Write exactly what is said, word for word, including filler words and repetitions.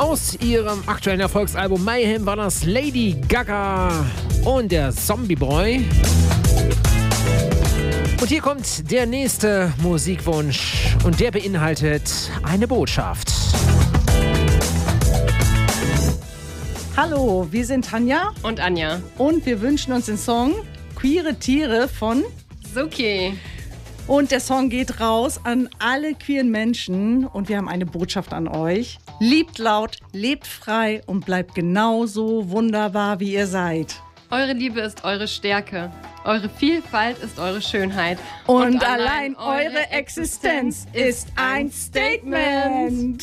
Aus ihrem aktuellen Erfolgsalbum Mayhem war das Lady Gaga und der Zombie Boy. Und hier kommt der nächste Musikwunsch und der beinhaltet eine Botschaft. Hallo, wir sind Tanja und Anja und wir wünschen uns den Song Queere Tiere von Suki. Und der Song geht raus an alle queeren Menschen und wir haben eine Botschaft an euch. Liebt laut, lebt frei und bleibt genauso wunderbar, wie ihr seid. Eure Liebe ist eure Stärke. Eure Vielfalt ist eure Schönheit. Und, und allein, allein eure Existenz ist ein Statement.